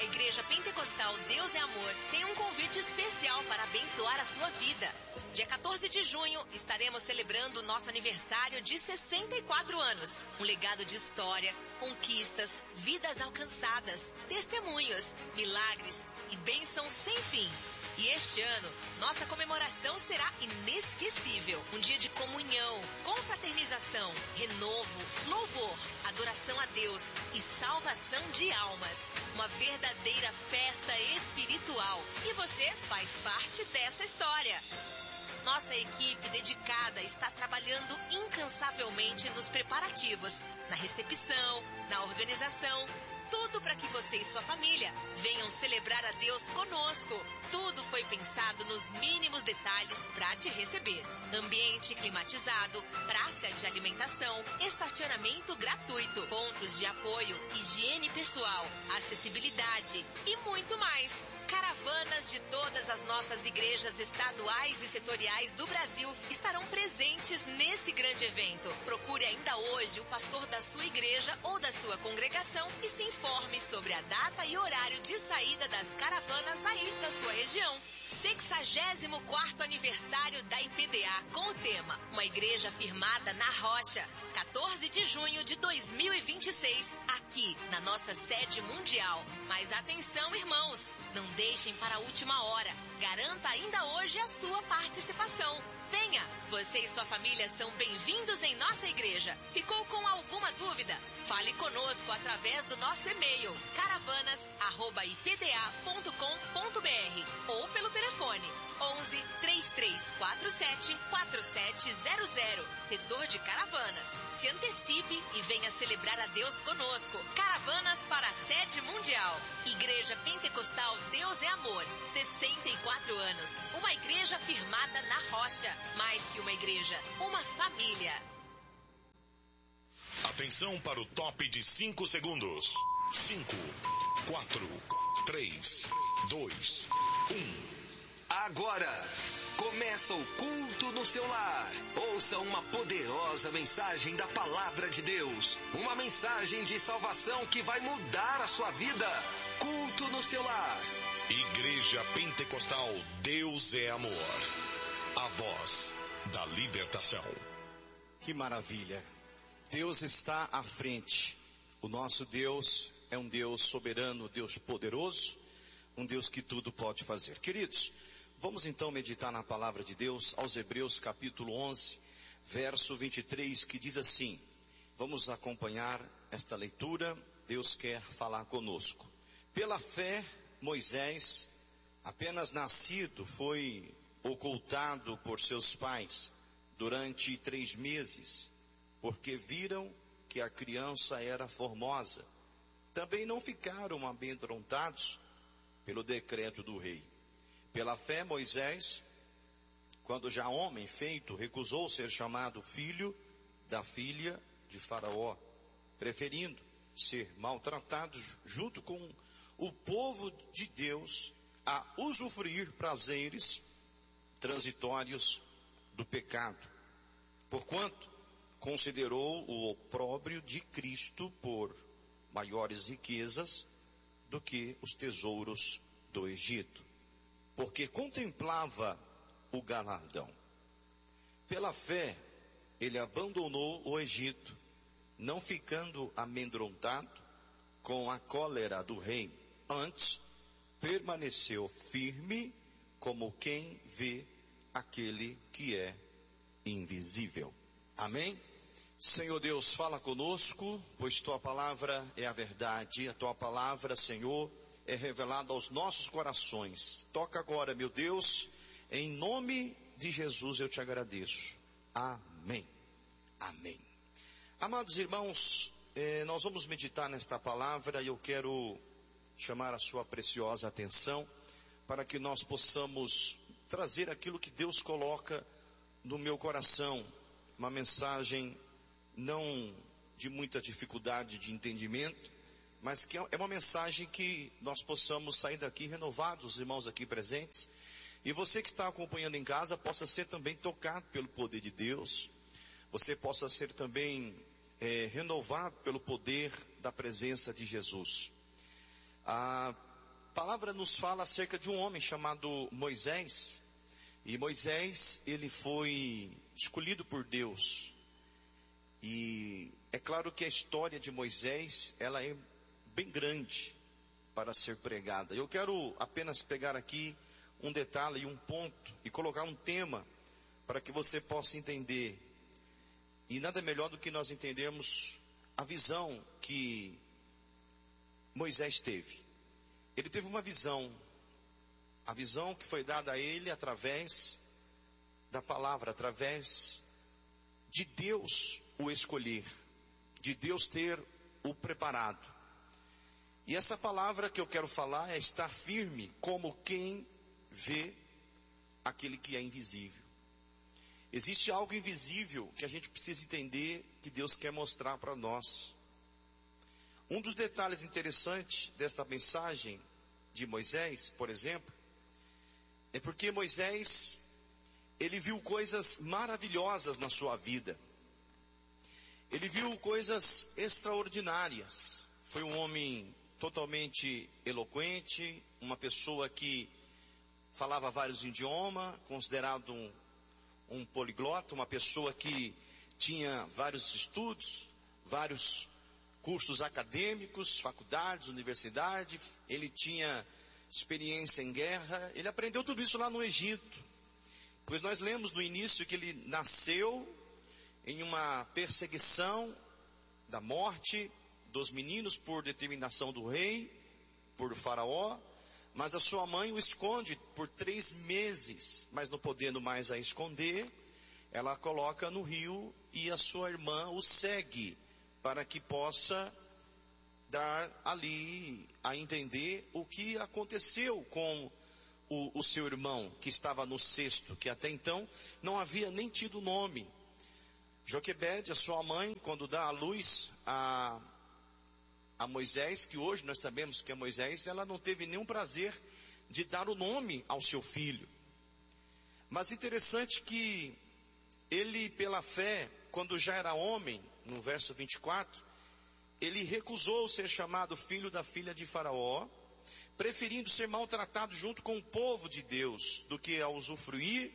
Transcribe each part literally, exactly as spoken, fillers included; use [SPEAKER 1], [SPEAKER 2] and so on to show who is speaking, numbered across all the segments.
[SPEAKER 1] A Igreja Pentecostal Deus é Amor tem um convite especial para abençoar a sua vida. Dia quatorze de junho, estaremos celebrando o nosso aniversário de sessenta e quatro anos. Um legado de história, conquistas, vidas alcançadas, testemunhos, milagres e bênçãos sem fim. E este ano, nossa comemoração será inesquecível. Um dia de comunhão, confraternização, renovo, louvor, adoração a Deus e salvação de almas. Uma verdadeira festa espiritual. E você faz parte dessa história. Nossa equipe dedicada está trabalhando incansavelmente nos preparativos, na recepção, na organização, tudo para que você e sua família venham celebrar a Deus conosco. Tudo foi pensado nos mínimos detalhes para te receber. Ambiente climatizado, praça de alimentação, estacionamento gratuito, pontos de apoio, higiene pessoal, acessibilidade e muito mais. Caravanas de todas as nossas igrejas estaduais e setoriais do Brasil estarão presentes nesse grande evento. Procure ainda hoje o pastor da sua igreja ou da sua congregação e se informe sobre a data e horário de saída das caravanas aí da sua região. sexagésimo quarto aniversário da I P D A com o tema Uma Igreja Firmada na Rocha, quatorze de junho de dois mil e vinte e seis, aqui na nossa sede mundial. Mas atenção, irmãos, não deixem para a última hora. Garanta ainda hoje a sua participação. Venha, você e sua família são bem-vindos em nossa igreja. Ficou com alguma dúvida? Fale conosco através do nosso e-mail caravanas arroba i p d a ponto com ponto b r ou pelo telefone onze, três três quatro sete, quatro sete zero zero, setor de Caravanas. Se antecipe e venha celebrar a Deus conosco. Caravanas para a sede mundial. Igreja Pentecostal Deus é Amor, sessenta e quatro anos. Uma igreja firmada na rocha. Mais que uma igreja, uma família.
[SPEAKER 2] Atenção para o top de cinco segundos. cinco, quatro, três, dois, um.
[SPEAKER 3] Agora, começa o culto no seu lar. Ouça uma poderosa mensagem da Palavra de Deus. Uma mensagem de salvação que vai mudar a sua vida. Culto no seu lar.
[SPEAKER 2] Igreja Pentecostal Deus é Amor. A voz da libertação.
[SPEAKER 4] Que maravilha. Deus está à frente. O nosso Deus é um Deus soberano, Deus poderoso, um Deus que tudo pode fazer. Queridos, vamos então meditar na palavra de Deus aos Hebreus capítulo onze, verso vinte e três, que diz assim. Vamos acompanhar esta leitura. Deus quer falar conosco. Pela fé, Moisés, apenas nascido, foi ocultado por seus pais durante três meses, porque viram que a criança era formosa. Também não ficaram amedrontados pelo decreto do rei. Pela fé, Moisés, quando já homem feito, recusou ser chamado filho da filha de Faraó, preferindo ser maltratado junto com o povo de Deus a usufruir prazeres transitórios do pecado, porquanto considerou o opróbrio de Cristo por maiores riquezas do que os tesouros do Egito, porque contemplava o galardão. Pela fé, ele abandonou o Egito, não ficando amedrontado com a cólera do rei. Antes, permaneceu firme como quem vê aquele que é invisível. Amém? Senhor Deus, fala conosco, pois tua palavra é a verdade. A tua palavra, Senhor, é revelada aos nossos corações. Toca agora, meu Deus, em nome de Jesus eu te agradeço. Amém. Amém. Amados irmãos, eh, nós vamos meditar nesta palavra e eu quero chamar a sua preciosa atenção para que nós possamos trazer aquilo que Deus coloca no meu coração. Uma mensagem não de muita dificuldade de entendimento, mas que é uma mensagem que nós possamos sair daqui renovados, os irmãos aqui presentes, e você que está acompanhando em casa possa ser também tocado pelo poder de Deus, você possa ser também é, renovado pelo poder da presença de Jesus. Ah, palavra nos fala acerca de um homem chamado Moisés. E Moisés, ele foi escolhido por Deus. E é claro que a história de Moisés, ela é bem grande para ser pregada. Eu quero apenas pegar aqui um detalhe e um ponto e colocar um tema para que você possa entender. E nada melhor do que nós entendermos a visão que Moisés teve. Ele teve uma visão, a visão que foi dada a ele através da palavra, através de Deus o escolher, de Deus ter o preparado. E essa palavra que eu quero falar é estar firme como quem vê aquele que é invisível. Existe algo invisível que a gente precisa entender que Deus quer mostrar para nós. Um dos detalhes interessantes desta mensagem de Moisés, por exemplo, é porque Moisés, ele viu coisas maravilhosas na sua vida. Ele viu coisas extraordinárias. Foi um homem totalmente eloquente, uma pessoa que falava vários idiomas, considerado um, um poliglota, uma pessoa que tinha vários estudos, vários cursos acadêmicos, faculdades, universidade. Ele tinha experiência em guerra. Ele aprendeu tudo isso lá no Egito. Pois nós lemos no início que ele nasceu em uma perseguição da morte dos meninos por determinação do rei, por faraó. Mas a sua mãe o esconde por três meses, mas não podendo mais a esconder, ela coloca no rio e a sua irmã o segue, para que possa dar ali a entender o que aconteceu com o, o seu irmão, que estava no cesto, que até então não havia nem tido nome. Joquebede, a sua mãe, quando dá à luz a, a Moisés, que hoje nós sabemos que é Moisés, ela não teve nenhum prazer de dar o nome ao seu filho. Mas interessante que ele, pela fé, quando já era homem, no verso vinte e quatro, ele recusou ser chamado filho da filha de Faraó, preferindo ser maltratado junto com o povo de Deus, do que a usufruir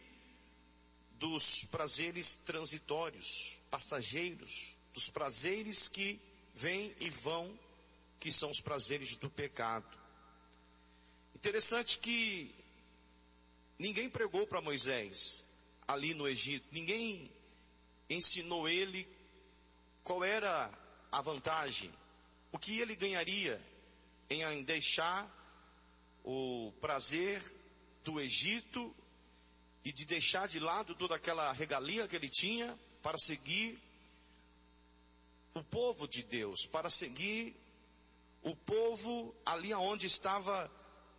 [SPEAKER 4] dos prazeres transitórios, passageiros, dos prazeres que vêm e vão, que são os prazeres do pecado. Interessante que ninguém pregou para Moisés ali no Egito, ninguém ensinou ele qual era a vantagem, o que ele ganharia em deixar o prazer do Egito e de deixar de lado toda aquela regalia que ele tinha para seguir o povo de Deus, para seguir o povo ali onde estava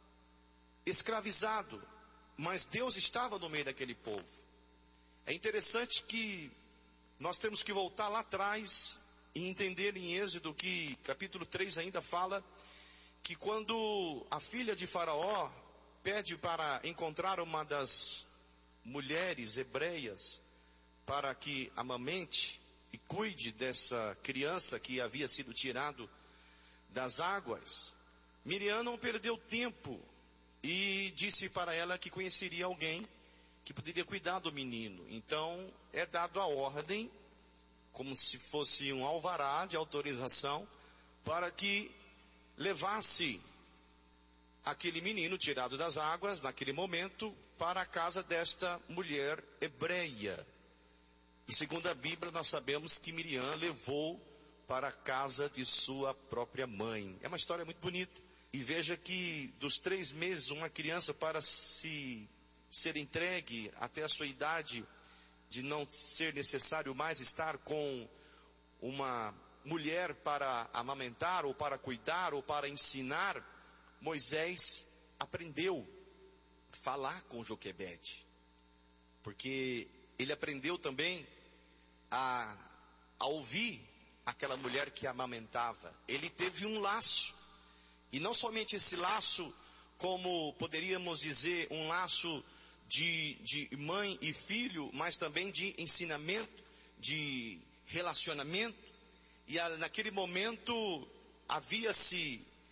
[SPEAKER 4] escravizado, mas Deus estava no meio daquele povo. É interessante que nós temos que voltar lá atrás e entender em Êxodo que capítulo três ainda fala que quando a filha de Faraó pede para encontrar uma das mulheres hebreias para que amamente e cuide dessa criança que havia sido tirado das águas, Miriam não perdeu tempo e disse para ela que conheceria alguém que poderia cuidar do menino. Então é dado a ordem, como se fosse um alvará de autorização, para que levasse aquele menino tirado das águas, naquele momento, para a casa desta mulher hebreia. E segundo a Bíblia, nós sabemos que Miriam levou para a casa de sua própria mãe. É uma história muito bonita. E veja que dos três meses, uma criança para se ser entregue até a sua idade, de não ser necessário mais estar com uma mulher para amamentar, ou para cuidar, ou para ensinar, Moisés aprendeu a falar com Joquebede, porque ele aprendeu também a, a ouvir aquela mulher que amamentava. Ele teve um laço, e não somente esse laço, como poderíamos dizer, um laço de, de mãe e filho, mas também de ensinamento, de relacionamento. E naquele momento havia-se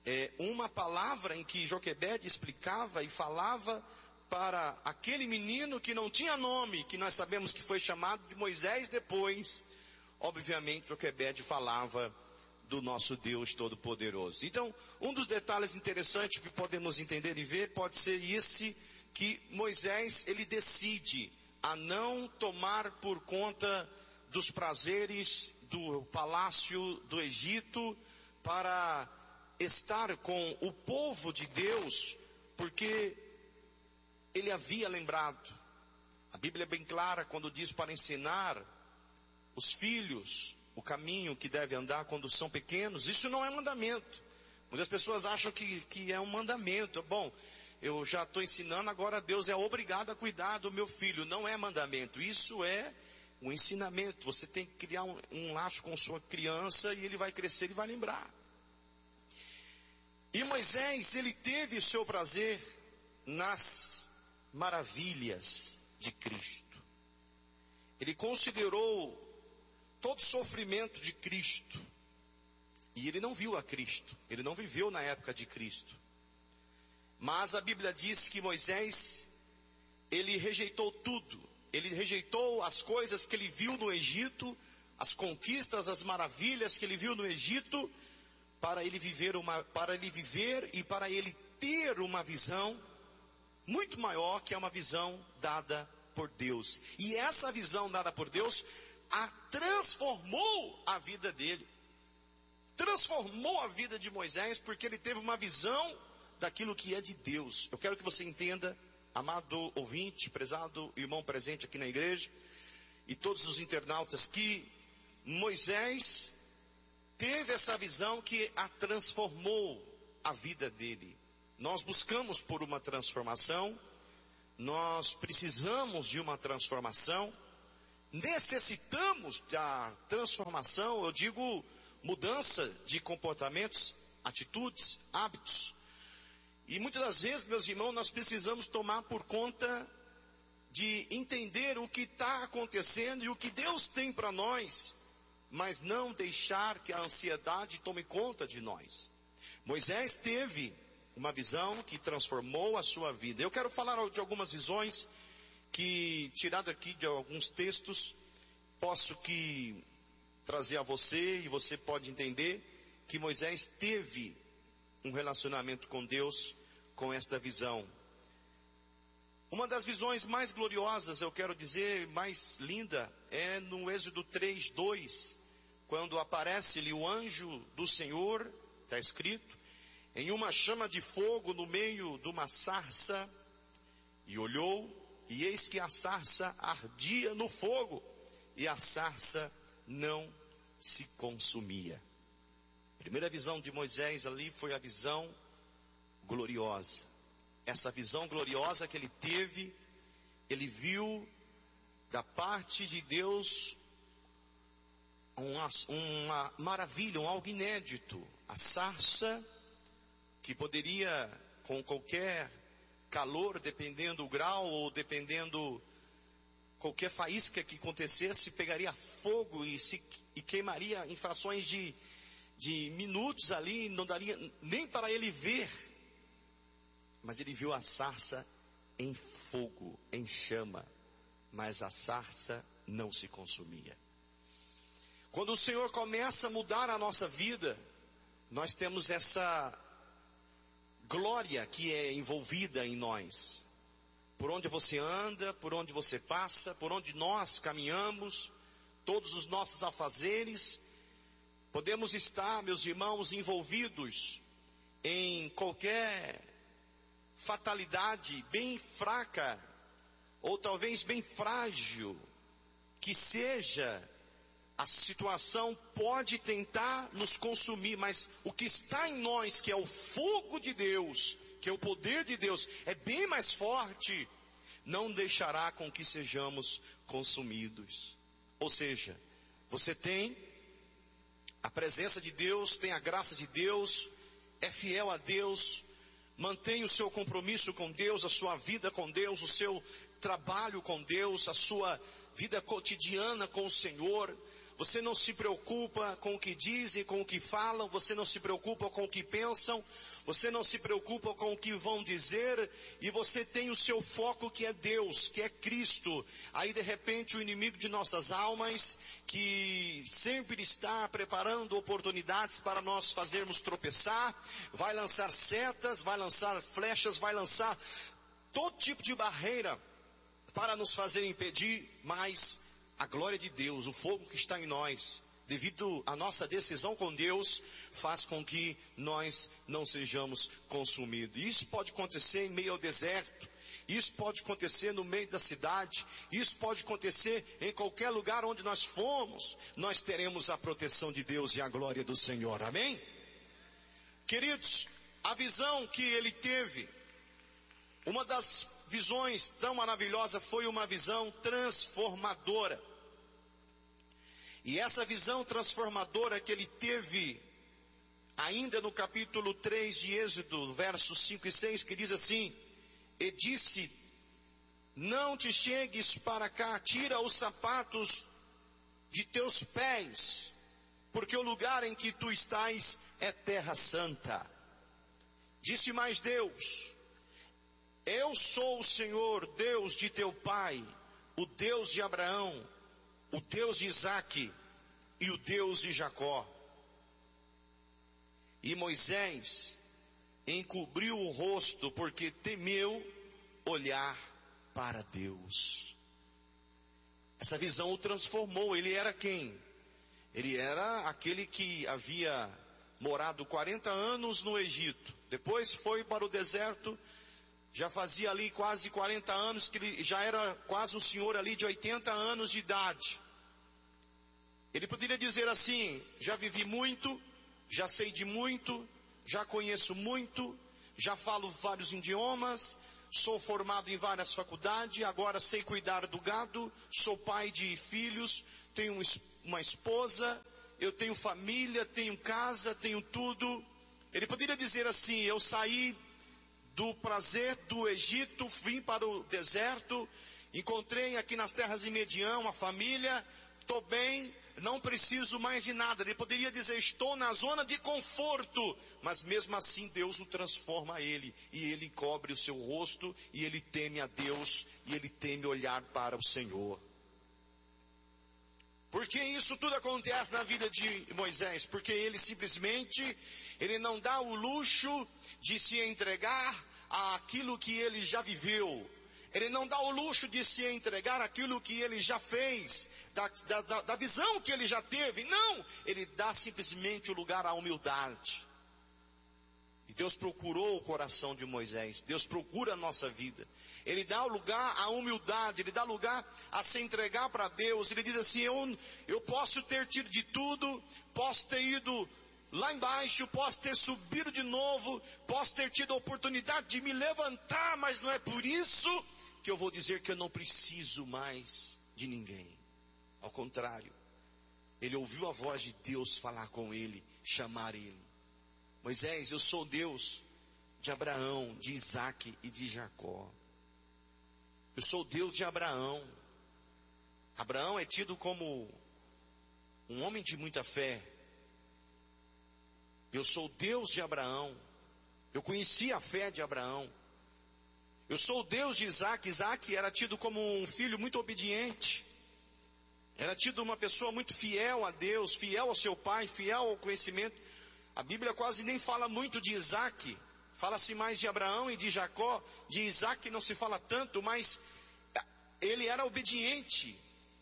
[SPEAKER 4] é, uma palavra em que Joquebede explicava e falava para aquele menino que não tinha nome, que nós sabemos que foi chamado de Moisés depois. Obviamente Joquebede falava do nosso Deus Todo-Poderoso. Então, um dos detalhes interessantes que podemos entender e ver pode ser esse, que Moisés, ele decide a não tomar por conta dos prazeres do palácio do Egito para estar com o povo de Deus, porque ele havia lembrado. A Bíblia é bem clara quando diz para ensinar os filhos o caminho que deve andar quando são pequenos. Isso não é mandamento. Muitas pessoas acham que, que é um mandamento. Bom, eu já estou ensinando, agora Deus é obrigado a cuidar do meu filho. Não é mandamento, isso é um ensinamento. Você tem que criar um, um laço com sua criança e ele vai crescer e vai lembrar. E Moisés, ele teve o seu prazer nas maravilhas de Cristo. Ele considerou todo o sofrimento de Cristo. E ele não viu a Cristo. Ele não viveu na época de Cristo. Mas a Bíblia diz que Moisés, ele rejeitou tudo. Ele rejeitou as coisas que ele viu no Egito, as conquistas, as maravilhas que ele viu no Egito, para ele viver uma, para ele viver e para ele ter uma visão muito maior, que é uma visão dada por Deus. E essa visão dada por Deus a transformou a vida dele. Transformou a vida de Moisés, porque ele teve uma visão daquilo que é de Deus. Eu quero que você entenda, amado ouvinte, prezado irmão presente aqui na igreja, e todos os internautas, que Moisés teve essa visão que a transformou a vida dele. Nós buscamos por uma transformação, nós precisamos de uma transformação, necessitamos da transformação, eu digo mudança de comportamentos, atitudes, hábitos. E muitas das vezes, meus irmãos, nós precisamos tomar por conta de entender o que está acontecendo e o que Deus tem para nós, mas não deixar que a ansiedade tome conta de nós. Moisés teve uma visão que transformou a sua vida. Eu quero falar de algumas visões que, tirado aqui de alguns textos, posso que trazer a você, e você pode entender que Moisés teve um relacionamento com Deus com esta visão. Uma das visões mais gloriosas, eu quero dizer, mais linda, é no Êxodo três, dois, quando aparece-lhe o anjo do Senhor, está escrito, em uma chama de fogo no meio de uma sarça, e olhou, e eis que a sarça ardia no fogo, e a sarça não se consumia. A primeira visão de Moisés ali foi a visão gloriosa. Essa visão gloriosa que ele teve, ele viu da parte de Deus uma, uma maravilha, um algo inédito. A sarça, que poderia, com qualquer calor, dependendo do grau, ou dependendo qualquer faísca que acontecesse, pegaria fogo e, se, e queimaria em frações de, de minutos ali, não daria nem para ele ver. Mas ele viu a sarça em fogo, em chama, mas a sarça não se consumia. Quando o Senhor começa a mudar a nossa vida, nós temos essa glória que é envolvida em nós. Por onde você anda, por onde você passa, por onde nós caminhamos, todos os nossos afazeres, podemos estar, meus irmãos, envolvidos em qualquer fatalidade bem fraca, ou talvez bem frágil, que seja, a situação pode tentar nos consumir, mas o que está em nós, que é o fogo de Deus, que é o poder de Deus, é bem mais forte, não deixará com que sejamos consumidos. Ou seja, você tem a presença de Deus, tem a graça de Deus, é fiel a Deus, mantém o seu compromisso com Deus, a sua vida com Deus, o seu trabalho com Deus, a sua vida cotidiana com o Senhor. você não se preocupa com o que dizem, com o que falam, você não se preocupa com o que pensam, você não se preocupa com o que vão dizer, e você tem o seu foco que é Deus, que é Cristo. Aí de repente o inimigo de nossas almas, que sempre está preparando oportunidades para nós fazermos tropeçar, vai lançar setas, vai lançar flechas, vai lançar todo tipo de barreira para nos fazer impedir, mas a glória de Deus, o fogo que está em nós, devido à nossa decisão com Deus, faz com que nós não sejamos consumidos. Isso pode acontecer em meio ao deserto, isso pode acontecer no meio da cidade, isso pode acontecer em qualquer lugar onde nós formos, nós teremos a proteção de Deus e a glória do Senhor, amém? Queridos, a visão que ele teve, uma das visões tão maravilhosa, foi uma visão transformadora. E essa visão transformadora que ele teve, ainda no capítulo três de Êxodo, versos cinco e seis, que diz assim: e disse, não te chegues para cá, tira os sapatos de teus pés, porque o lugar em que tu estás é terra santa. Disse mais Deus, eu sou o Senhor, Deus de teu pai, o Deus de Abraão, o Deus de Isaque e o Deus de Jacó. E Moisés encobriu o rosto porque temeu olhar para Deus. Essa visão o transformou. Ele era quem? Ele era aquele que havia morado quarenta anos no Egito. Depois foi para o deserto. Já fazia ali quase quarenta anos, que ele já era quase um senhor ali de oitenta anos de idade. Ele poderia dizer assim, já vivi muito, já sei de muito, já conheço muito, já falo vários idiomas, sou formado em várias faculdades, agora sei cuidar do gado, sou pai de filhos, tenho uma esposa, eu tenho família, tenho casa, tenho tudo. Ele poderia dizer assim, eu saí do prazer do Egito, vim para o deserto, encontrei aqui nas terras de Mediã uma família, estou bem, não preciso mais de nada. Ele poderia dizer, estou na zona de conforto, mas mesmo assim Deus o transforma a ele, e ele cobre o seu rosto, e ele teme a Deus, e ele teme olhar para o Senhor. Por que isso tudo acontece na vida de Moisés? Porque ele simplesmente, ele não dá o luxo de se entregar àquilo que ele já viveu. Ele não dá o luxo de se entregar àquilo que ele já fez, da, da, da visão que ele já teve. Não, ele dá simplesmente o lugar à humildade. E Deus procurou o coração de Moisés, Deus procura a nossa vida. Ele dá o lugar à humildade, ele dá lugar a se entregar para Deus. Ele diz assim, eu, eu posso ter tido de tudo, posso ter ido lá embaixo, posso ter subido de novo, posso ter tido a oportunidade de me levantar, mas não é por isso que eu vou dizer que eu não preciso mais de ninguém. Ao contrário, ele ouviu a voz de Deus falar com ele, chamar ele. Moisés, eu sou Deus de Abraão, de Isaque e de Jacó. Eu sou Deus de Abraão. Abraão é tido como um homem de muita fé. Eu sou Deus de Abraão. Eu conheci a fé de Abraão. Eu sou o Deus de Isaque. Isaque era tido como um filho muito obediente. Era tido uma pessoa muito fiel a Deus, fiel ao seu pai, fiel ao conhecimento. A Bíblia quase nem fala muito de Isaque. Fala-se mais de Abraão e de Jacó. De Isaque não se fala tanto, mas ele era obediente.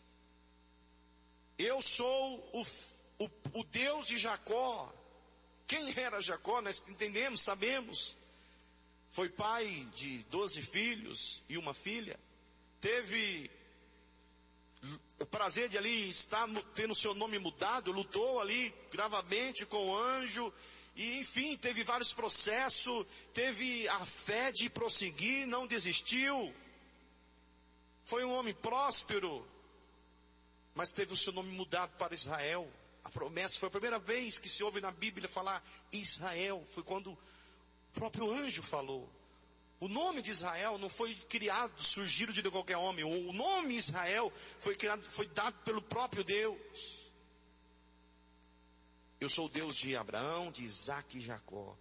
[SPEAKER 4] Eu sou o, o, o Deus de Jacó. Quem era Jacó? Nós entendemos, sabemos. Foi pai de doze filhos e uma filha. Teve o prazer de ali estar tendo seu nome mudado. Lutou ali gravemente com o anjo. E enfim, teve vários processos. Teve a fé de prosseguir, não desistiu. Foi um homem próspero. Mas teve o seu nome mudado para Israel. A promessa foi a primeira vez que se ouve na Bíblia falar Israel. Foi quando o próprio anjo falou. O nome de Israel não foi criado, surgido de qualquer homem. O nome Israel foi criado, foi dado pelo próprio Deus. Eu sou o Deus de Abraão, de Isaac e Jacó.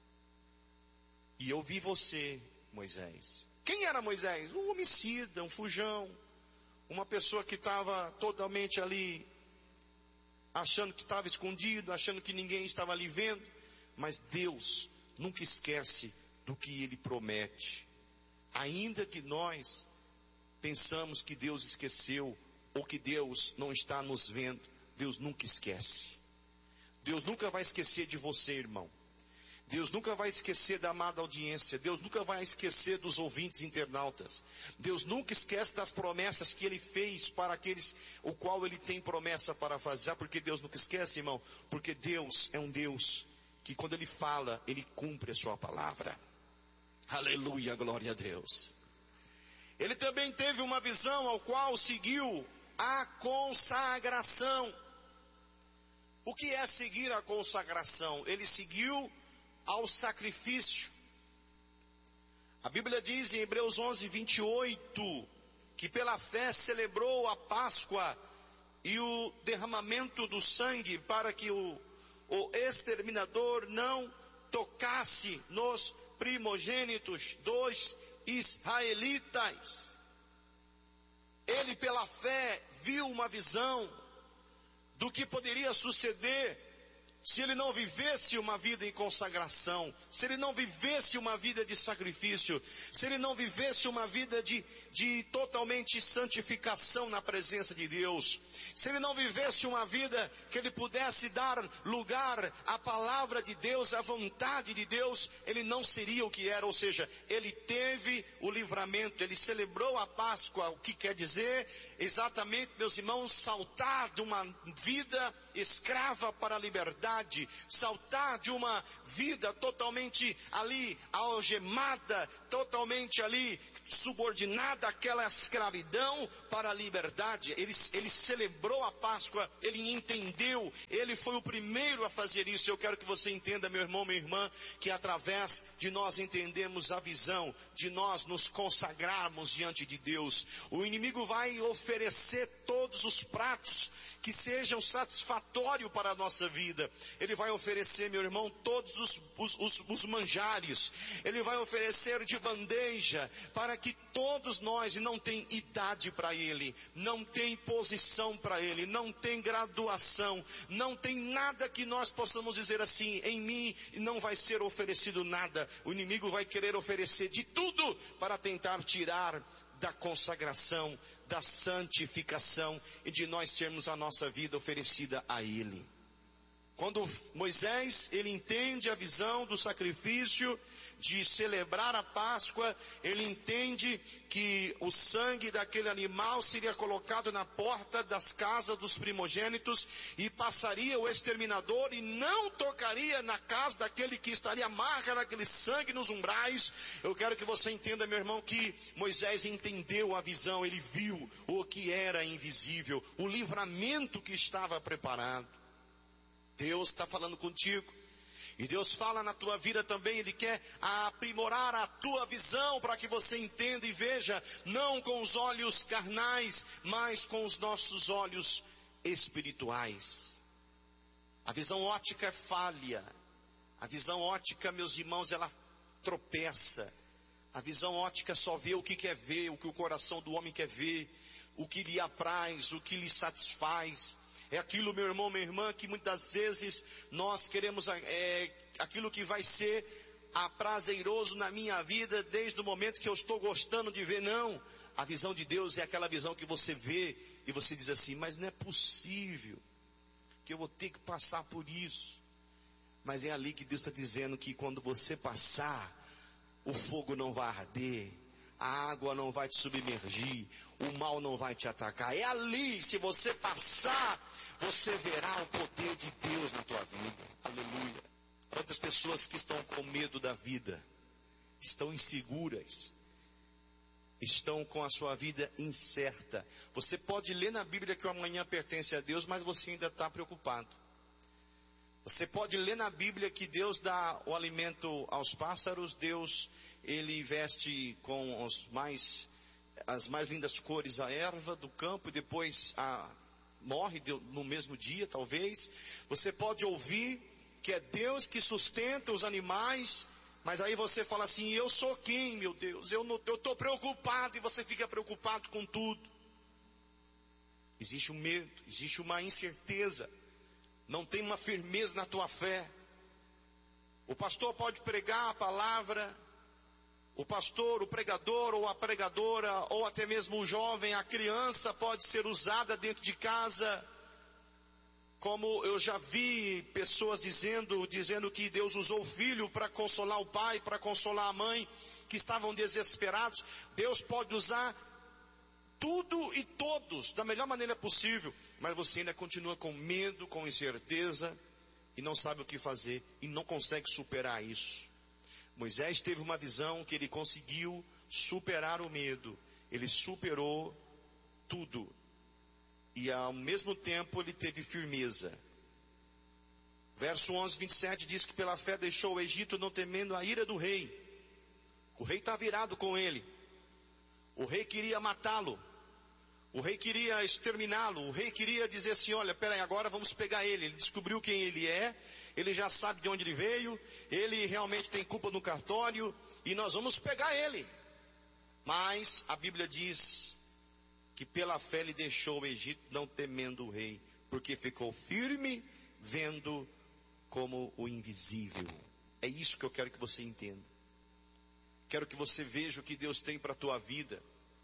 [SPEAKER 4] E eu vi você, Moisés. Quem era Moisés? Um homicida, um fujão. Uma pessoa que estava totalmente ali, achando que estava escondido, achando que ninguém estava ali vendo. Mas Deus nunca esquece do que Ele promete. Ainda que nós pensamos que Deus esqueceu, ou que Deus não está nos vendo, Deus nunca esquece. Deus nunca vai esquecer de você, irmão. Deus nunca vai esquecer da amada audiência. Deus nunca vai esquecer dos ouvintes internautas. Deus nunca esquece das promessas que Ele fez para aqueles o qual Ele tem promessa para fazer. Sabe por que Deus nunca esquece, irmão? Porque Deus é um Deus que quando Ele fala, Ele cumpre a sua palavra. Aleluia, glória a Deus. Ele também teve uma visão ao qual seguiu a consagração. O que é seguir a consagração? Ele seguiu ao sacrifício. A Bíblia diz em Hebreus onze, vinte e oito, que pela fé celebrou a Páscoa e o derramamento do sangue para que o, o exterminador não tocasse nos primogênitos dos israelitas. Ele pela fé viu uma visão do que poderia suceder se ele não vivesse uma vida em consagração, se ele não vivesse uma vida de sacrifício, se ele não vivesse uma vida de, de totalmente santificação na presença de Deus, se ele não vivesse uma vida que ele pudesse dar lugar à palavra de Deus, à vontade de Deus, ele não seria o que era. Ou seja, ele teve o livramento, ele celebrou a Páscoa, o que quer dizer exatamente, meus irmãos, saltar de uma vida escrava para a liberdade, saltar de uma vida totalmente ali algemada, totalmente ali subordinada àquela escravidão para a liberdade. Ele, ele celebrou a Páscoa, ele entendeu, ele foi o primeiro a fazer isso. Eu quero que você entenda, meu irmão, minha irmã, que através de nós entendermos a visão, de nós nos consagrarmos diante de Deus, o inimigo vai oferecer todos os pratos que sejam satisfatórios para a nossa vida. Ele vai oferecer, meu irmão, todos os, os, os, os manjares. Ele vai oferecer de bandeja para que todos nós, e não tem idade para ele, não tem posição para ele, não tem graduação, não tem nada que nós possamos dizer assim, em mim não vai ser oferecido nada. O inimigo vai querer oferecer de tudo para tentar tirar da consagração, da santificação e de nós sermos a nossa vida oferecida a Ele. Quando Moisés, ele entende a visão do sacrifício, de celebrar a Páscoa, ele entende que o sangue daquele animal seria colocado na porta das casas dos primogênitos e passaria o exterminador e não tocaria na casa daquele que estaria a marca daquele sangue nos umbrais. Eu quero que você entenda, meu irmão, que Moisés entendeu a visão, ele viu o que era invisível, o livramento que estava preparado. Deus está falando contigo. E Deus fala na tua vida também. Ele quer aprimorar a tua visão para que você entenda e veja, não com os olhos carnais, mas com os nossos olhos espirituais. A visão ótica é falha. A visão ótica, meus irmãos, ela tropeça. A visão ótica só vê o que quer ver, o que o coração do homem quer ver, o que lhe apraz, o que lhe satisfaz. É aquilo, meu irmão, minha irmã, que muitas vezes nós queremos, é, aquilo que vai ser aprazeroso na minha vida, desde o momento que eu estou gostando de ver. Não, a visão de Deus é aquela visão que você vê e você diz assim, mas não é possível que eu vou ter que passar por isso. Mas é ali que Deus está dizendo que quando você passar, o fogo não vai arder, a água não vai te submergir, o mal não vai te atacar. É ali, se você passar, você verá o poder de Deus na tua vida. Aleluia. Quantas pessoas que estão com medo da vida, estão inseguras, estão com a sua vida incerta. Você pode ler na Bíblia que o amanhã pertence a Deus, mas você ainda está preocupado. Você pode ler na Bíblia que Deus dá o alimento aos pássaros, Deus, Ele veste com os mais, as mais lindas cores a erva do campo e depois a morre no mesmo dia, talvez. Você pode ouvir que é Deus que sustenta os animais, mas aí você fala assim, eu sou quem, meu Deus? Eu estou preocupado, e você fica preocupado com tudo. Existe um medo, existe uma incerteza, não tem uma firmeza na tua fé. O pastor pode pregar a palavra, o pastor, o pregador ou a pregadora, ou até mesmo o jovem, a criança pode ser usada dentro de casa, como eu já vi pessoas dizendo, dizendo que Deus usou o filho para consolar o pai, para consolar a mãe, que estavam desesperados. Deus pode usar tudo e todos da melhor maneira possível, mas você ainda continua com medo, com incerteza, e não sabe o que fazer, e não consegue superar isso. Moisés teve uma visão que ele conseguiu superar o medo, ele superou tudo, e ao mesmo tempo ele teve firmeza. Verso onze, vinte e sete diz que pela fé deixou o Egito, não temendo a ira do rei. O rei está virado com ele, o rei queria matá-lo, o rei queria exterminá-lo, o rei queria dizer assim, olha, peraí, agora vamos pegar ele. Ele descobriu quem ele é, ele já sabe de onde ele veio, ele realmente tem culpa no cartório, e nós vamos pegar ele. Mas a Bíblia diz que pela fé ele deixou o Egito, não temendo o rei, porque ficou firme, vendo como o invisível. É isso que eu quero que você entenda. Quero que você veja o que Deus tem para a tua vida.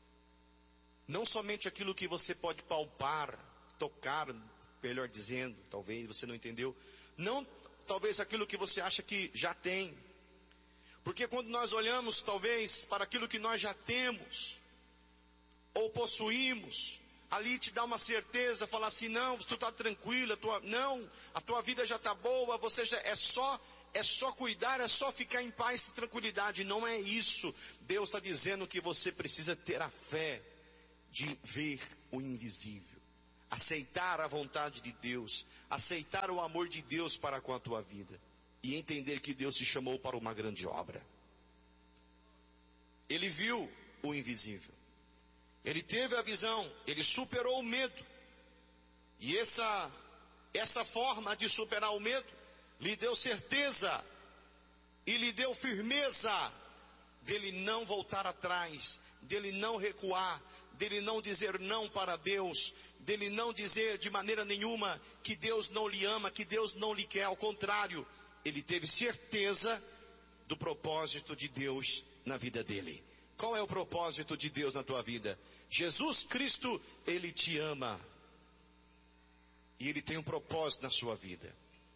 [SPEAKER 4] Não somente aquilo que você pode palpar, tocar, melhor dizendo, talvez você não entendeu. Não talvez aquilo que você acha que já tem. Porque quando nós olhamos talvez para aquilo que nós já temos, ou possuímos, ali te dá uma certeza, falar assim, não, tu está tranquilo, a tua, não, a tua vida já está boa, você já, é só, é só cuidar, é só ficar em paz e tranquilidade. Não é isso. Deus está dizendo que você precisa ter a fé de ver o invisível, aceitar a vontade de Deus, aceitar o amor de Deus para com a tua vida, e entender que Deus te chamou para uma grande obra. Ele viu o invisível, ele teve a visão, ele superou o medo, e essa, essa forma de superar o medo, lhe deu certeza, e lhe deu firmeza, dele não voltar atrás, dele não recuar, dele não dizer não para Deus, dele não dizer de maneira nenhuma que Deus não lhe ama, que Deus não lhe quer. Ao contrário, ele teve certeza do propósito de Deus na vida dele. Qual é o propósito de Deus na tua vida? Jesus Cristo, ele te ama, e ele tem um propósito na sua vida.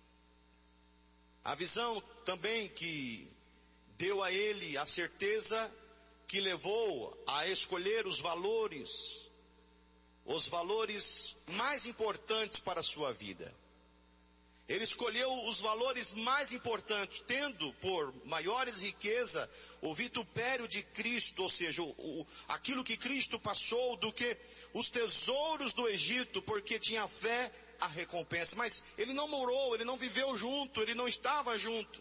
[SPEAKER 4] A visão também que deu a ele a certeza, que levou a escolher os valores, os valores mais importantes para a sua vida. Ele escolheu os valores mais importantes, tendo por maiores riqueza o vitupério de Cristo, ou seja, o, o, aquilo que Cristo passou, do que os tesouros do Egito, porque tinha fé a recompensa. Mas ele não morou, ele não viveu junto, ele não estava junto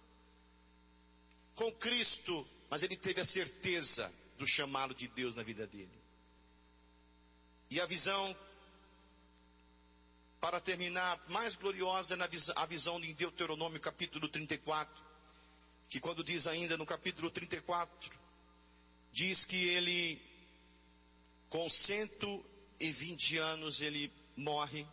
[SPEAKER 4] com Cristo, mas ele teve a certeza do chamado de Deus na vida dele. E a visão, para terminar, mais gloriosa é a visão de Deuteronômio capítulo trinta e quatro, que quando diz ainda no capítulo trinta e quatro, diz que ele, com cento e vinte anos, ele morre,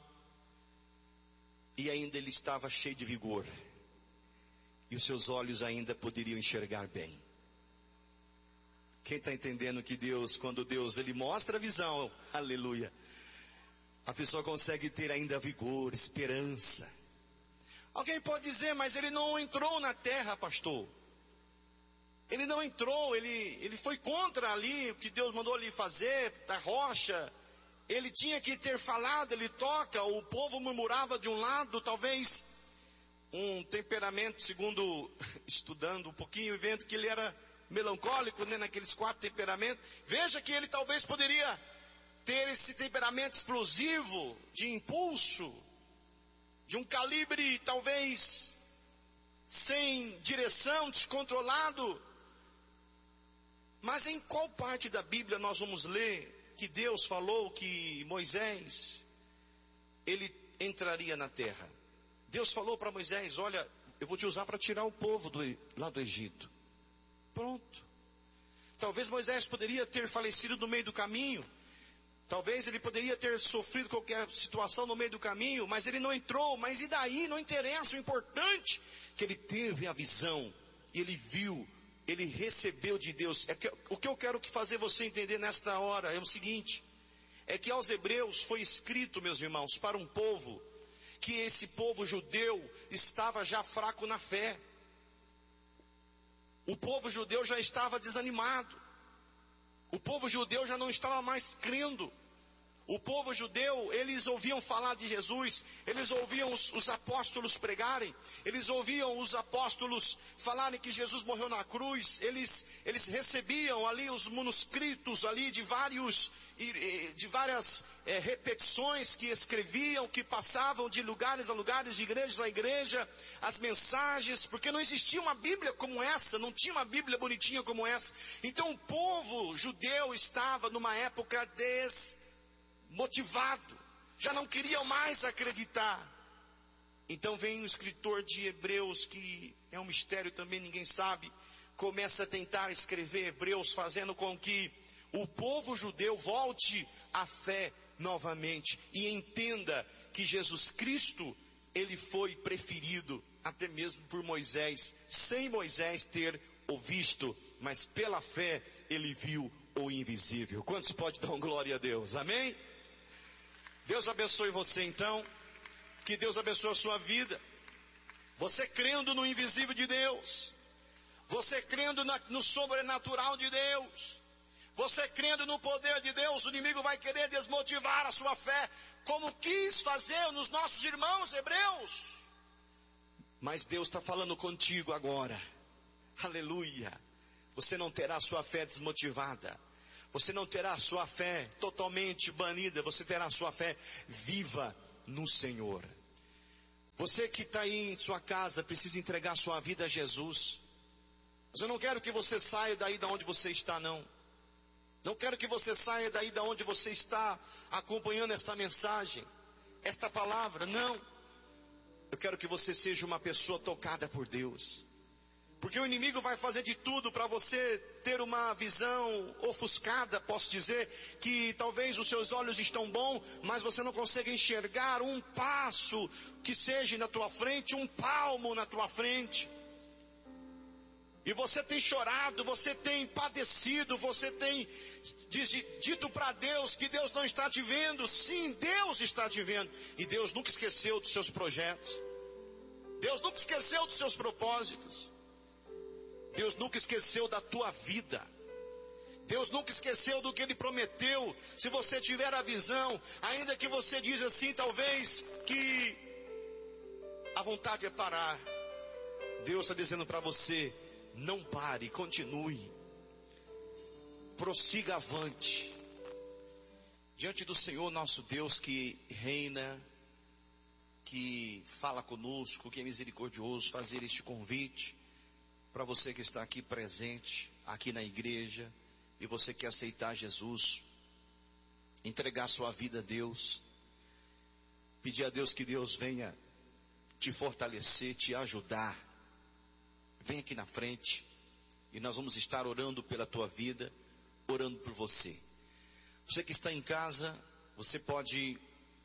[SPEAKER 4] e ainda ele estava cheio de vigor, e os seus olhos ainda poderiam enxergar bem. Quem está entendendo que Deus, quando Deus, ele mostra a visão, aleluia, a pessoa consegue ter ainda vigor, esperança. Alguém pode dizer, mas ele não entrou na terra, pastor. Ele não entrou, ele, ele foi contra ali o que Deus mandou ele fazer, da rocha. Ele tinha que ter falado, ele toca, o povo murmurava de um lado, talvez um temperamento, segundo estudando um pouquinho e vendo que ele era melancólico, né, naqueles quatro temperamentos. Veja que ele talvez poderia ter esse temperamento explosivo, de impulso, de um calibre talvez sem direção, descontrolado. Mas em qual parte da Bíblia nós vamos ler que Deus falou que Moisés ele entraria na terra. Deus falou para Moisés: olha, eu vou te usar para tirar o povo do, lá do Egito. Pronto. Talvez Moisés poderia ter falecido no meio do caminho. Talvez ele poderia ter sofrido qualquer situação no meio do caminho, mas ele não entrou. Mas e daí? Não interessa. O importante é que ele teve a visão, e ele viu, ele recebeu de Deus. É que, o que eu quero que fazer você entender nesta hora é o seguinte: é que aos hebreus foi escrito, meus irmãos, para um povo, que esse povo judeu estava já fraco na fé. O povo judeu já estava desanimado. O povo judeu já não estava mais crendo. O povo judeu, eles ouviam falar de Jesus, eles ouviam os, os apóstolos pregarem, eles ouviam os apóstolos falarem que Jesus morreu na cruz, eles, eles recebiam ali os manuscritos ali de vários, de várias é, repetições que escreviam, que passavam de lugares a lugares, de igrejas a igreja, as mensagens, porque não existia uma Bíblia como essa, não tinha uma Bíblia bonitinha como essa. Então o povo judeu estava numa época des motivado, já não queriam mais acreditar. Então vem o escritor de Hebreus, que é um mistério também, ninguém sabe, começa a tentar escrever Hebreus, fazendo com que o povo judeu volte à fé novamente, e entenda que Jesus Cristo, ele foi preferido até mesmo por Moisés, sem Moisés ter o visto, mas pela fé ele viu o invisível. Quantos podem dar glória a Deus? Amém? Deus abençoe você então, que Deus abençoe a sua vida, você crendo no invisível de Deus, você crendo na, no sobrenatural de Deus, você crendo no poder de Deus. O inimigo vai querer desmotivar a sua fé, como quis fazer nos nossos irmãos hebreus, mas Deus está falando contigo agora, aleluia. Você não terá a sua fé desmotivada, você não terá a sua fé totalmente banida, você terá a sua fé viva no Senhor. Você que está aí em sua casa, precisa entregar a sua vida a Jesus. Mas eu não quero que você saia daí da onde você está, não. Não quero que você saia daí da onde você está acompanhando esta mensagem, esta palavra, não. Eu quero que você seja uma pessoa tocada por Deus. Porque o inimigo vai fazer de tudo para você ter uma visão ofuscada, posso dizer, que talvez os seus olhos estão bons, mas você não consegue enxergar um passo que seja na tua frente, um palmo na tua frente. E você tem chorado, você tem padecido, você tem dito para Deus que Deus não está te vendo. Sim, Deus está te vendo. E Deus nunca esqueceu dos seus projetos. Deus nunca esqueceu dos seus propósitos. Deus nunca esqueceu da tua vida. Deus nunca esqueceu do que Ele prometeu. Se você tiver a visão, ainda que você diz assim, talvez que a vontade é parar, Deus está dizendo para você: não pare, continue, prossiga avante, diante do Senhor nosso Deus, que reina, que fala conosco, que é misericordioso. Fazer este convite para você que está aqui presente, aqui na igreja, e você quer aceitar Jesus, entregar sua vida a Deus, pedir a Deus que Deus venha te fortalecer, te ajudar. Vem aqui na frente, e nós vamos estar orando pela tua vida, orando por você. Você que está em casa, você pode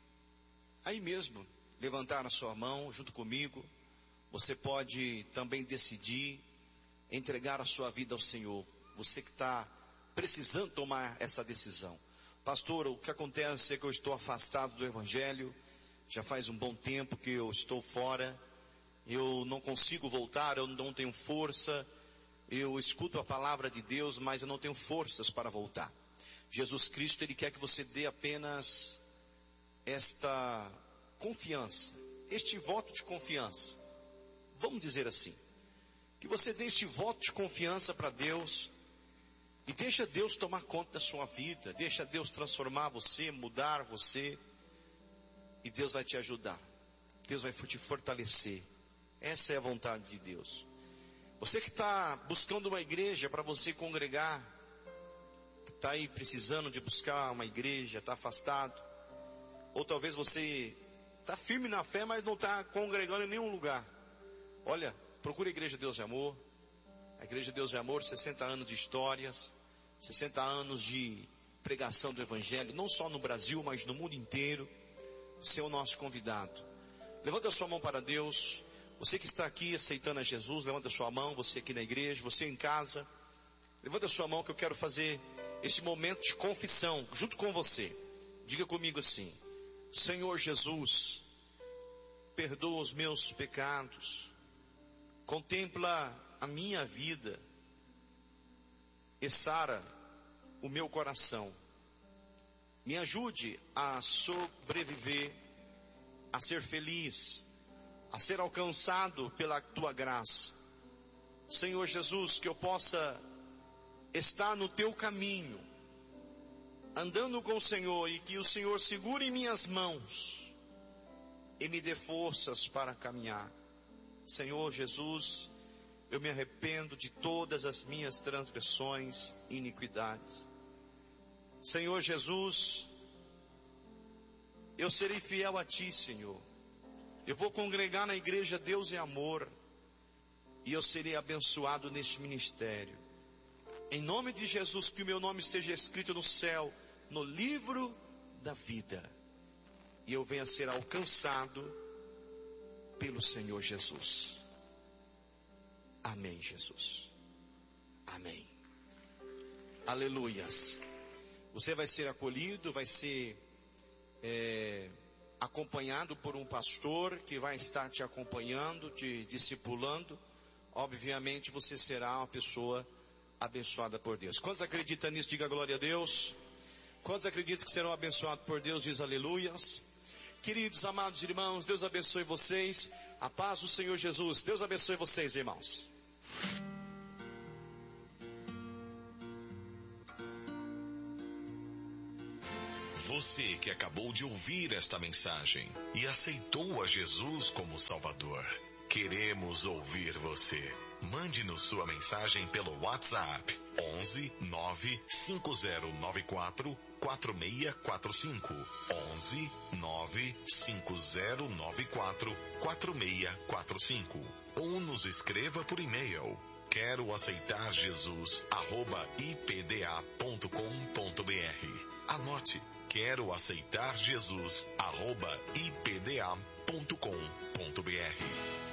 [SPEAKER 4] aí mesmo levantar a sua mão junto comigo. Você pode também decidir entregar a sua vida ao Senhor. Você que está precisando tomar essa decisão. Pastor, o que acontece é que eu estou afastado do Evangelho, já faz um bom tempo que eu estou fora, eu não consigo voltar, eu não tenho força, eu escuto a palavra de Deus, mas eu não tenho forças para voltar. Jesus Cristo, Ele quer que você dê apenas esta confiança, este voto de confiança, vamos dizer assim, que você dê este voto de confiança para Deus, e deixa Deus tomar conta da sua vida, deixa Deus transformar você, mudar você, e Deus vai te ajudar, Deus vai te fortalecer. Essa é a vontade de Deus. Você que está buscando uma igreja para você congregar, está aí precisando de buscar uma igreja, está afastado, ou talvez você está firme na fé, mas não está congregando em nenhum lugar. Olha, procure a Igreja Deus de Amor. A Igreja Deus de Amor, sessenta anos de histórias, sessenta anos de pregação do Evangelho, não só no Brasil, mas no mundo inteiro. Você é o nosso convidado. Levanta a sua mão para Deus. Você que está aqui aceitando a Jesus, levanta a sua mão. Você aqui na igreja, você em casa, levanta a sua mão que eu quero fazer esse momento de confissão junto com você. Diga comigo assim: Senhor Jesus, perdoa os meus pecados, contempla a minha vida e sara o meu coração. Me ajude a sobreviver, a ser feliz, a ser alcançado pela tua graça. Senhor Jesus, que eu possa estar no teu caminho, andando com o Senhor, e que o Senhor segure em minhas mãos e me dê forças para caminhar. Senhor Jesus, eu me arrependo de todas as minhas transgressões e iniquidades. Senhor Jesus, eu serei fiel a Ti, Senhor. Eu vou congregar na igreja Deus é Amor, e eu serei abençoado neste ministério. Em nome de Jesus, que o meu nome seja escrito no céu, no livro da vida, e eu venha a ser alcançado pelo Senhor Jesus. Amém, Jesus. Amém. Aleluias. Você vai ser acolhido, vai ser é, acompanhado por um pastor que vai estar te acompanhando, te discipulando. Obviamente você será uma pessoa abençoada por Deus. Quantos acreditam nisso? Diga glória a Deus. Quantos acreditam que serão abençoados por Deus? Diz aleluias. Queridos, amados irmãos, Deus abençoe vocês. A paz do Senhor Jesus. Deus abençoe vocês, irmãos.
[SPEAKER 2] Você que acabou de ouvir esta mensagem e aceitou a Jesus como Salvador, queremos ouvir você. Mande-nos sua mensagem pelo WhatsApp onze nove cinco zero nove quatro quatro seis quatro cinco, onze nove cinco zero nove quatro quatro seis quatro cinco, ou nos escreva por e-mail quero aceitar Jesus arroba i p d a ponto com ponto b r. Anote: quero aceitar Jesus arroba i p d a ponto com ponto b r.